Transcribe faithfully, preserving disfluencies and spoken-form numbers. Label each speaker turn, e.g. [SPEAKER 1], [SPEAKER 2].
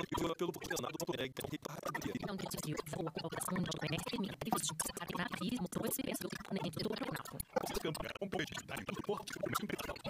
[SPEAKER 1] pelo pelo Senado do Coneg, que é
[SPEAKER 2] Então, que decidiu a colaboração de conhecimento e de capitalismo, todo esse pensamento do componente do campeonato.
[SPEAKER 1] campeonato, competitividade, transporte, comércio internacional.